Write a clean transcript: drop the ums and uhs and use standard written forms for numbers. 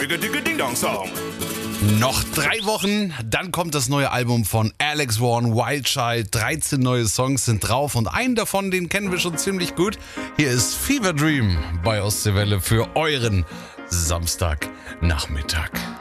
Digga, digga, ding dong song. Noch 3 Wochen, dann kommt das neue Album von Alex Warren, Wild Child. 13 neue Songs sind drauf und einen davon, den kennen wir schon ziemlich gut. Hier ist Fever Dream bei Ostseewelle für euren Samstagnachmittag.